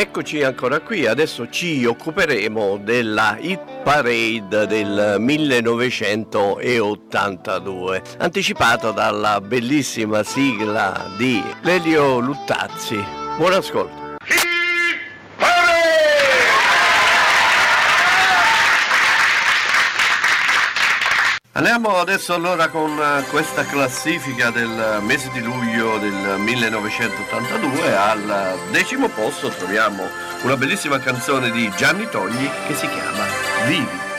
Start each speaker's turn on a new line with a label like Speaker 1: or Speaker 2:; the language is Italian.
Speaker 1: Eccoci ancora qui, adesso ci occuperemo della hit parade del 1982, anticipato dalla bellissima sigla di Lelio Luttazzi. Buon ascolto. Andiamo adesso allora con questa classifica del mese di luglio del 1982. Al 10° posto troviamo una bellissima canzone di Gianni Togni che si chiama Vivi.